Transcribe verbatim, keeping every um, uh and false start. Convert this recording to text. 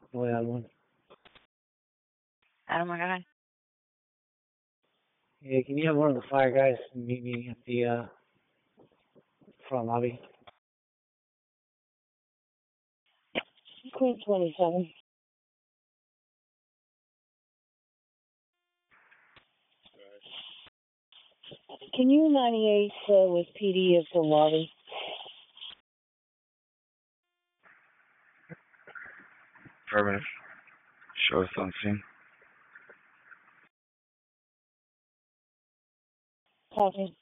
Go ahead, one. Oh my god. Yeah, can you have one of the fire guys meet me at the uh, front lobby? Queen twenty-seven. Can you ninety-eight uh, with P D at the lobby? Affirmative. Show us on scene. Copy.